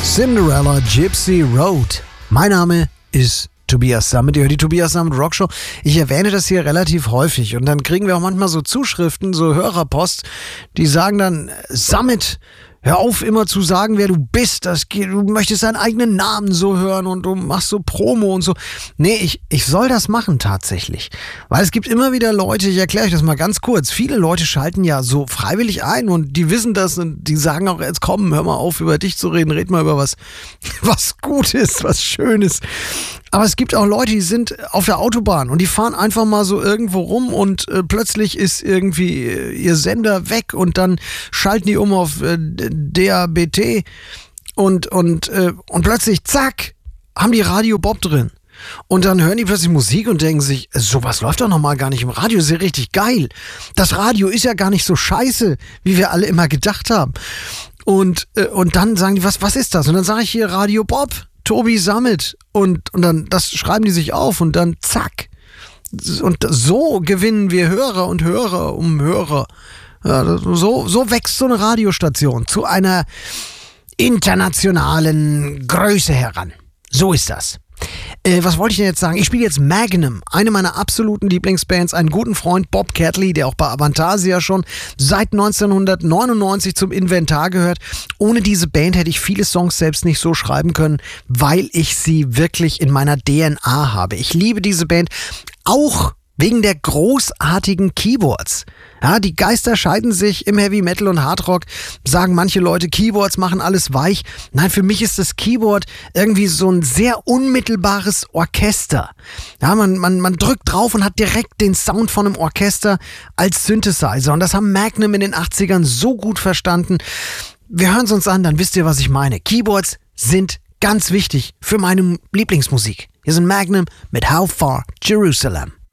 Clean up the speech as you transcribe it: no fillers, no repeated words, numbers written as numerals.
Cinderella Gypsy Road. Mein Name ist Tobias Sammet. Ihr hört die Tobias Sammet Rockshow. Ich erwähne das hier relativ häufig und dann kriegen wir auch manchmal so Zuschriften, so Hörerpost, die sagen dann, Sammet, hör auf immer zu sagen, wer du bist. Du möchtest deinen eigenen Namen so hören und du machst so Promo und so. Nee, ich soll das machen tatsächlich. Weil es gibt immer wieder Leute, ich erkläre euch das mal ganz kurz. Viele Leute schalten ja so freiwillig ein und die wissen das und die sagen auch, jetzt komm, hör mal auf, über dich zu reden, red mal über was Gutes, was Schönes. Aber es gibt auch Leute, die sind auf der Autobahn und die fahren einfach mal so irgendwo rum und plötzlich ist irgendwie ihr Sender weg und dann schalten die um auf DABT und plötzlich, zack, haben die Radio Bob drin. Und dann hören die plötzlich Musik und denken sich, sowas läuft doch normal gar nicht im Radio, ist ja richtig geil. Das Radio ist ja gar nicht so scheiße, wie wir alle immer gedacht haben. Und dann sagen die, was ist das? Und dann sage ich hier Radio Bob, Tobi Sammet und dann das schreiben die sich auf und dann zack. Und so gewinnen wir Hörer und Hörer um Hörer. Ja, so wächst so eine Radiostation zu einer internationalen Größe heran. So ist das. Was wollte ich denn jetzt sagen? Ich spiele jetzt Magnum, eine meiner absoluten Lieblingsbands, einen guten Freund, Bob Catley, der auch bei Avantasia schon seit 1999 zum Inventar gehört. Ohne diese Band hätte ich viele Songs selbst nicht so schreiben können, weil ich sie wirklich in meiner DNA habe. Ich liebe diese Band, auch wegen der großartigen Keyboards. Ja, die Geister scheiden sich im Heavy Metal und Hardrock, sagen manche Leute, Keyboards machen alles weich. Nein, für mich ist das Keyboard irgendwie so ein sehr unmittelbares Orchester. Ja, man drückt drauf und hat direkt den Sound von einem Orchester als Synthesizer. Und das haben Magnum in den 80ern so gut verstanden. Wir hören es uns an, dann wisst ihr, was ich meine. Keyboards sind ganz wichtig für meine Lieblingsmusik. Hier sind Magnum mit How Far Jerusalem.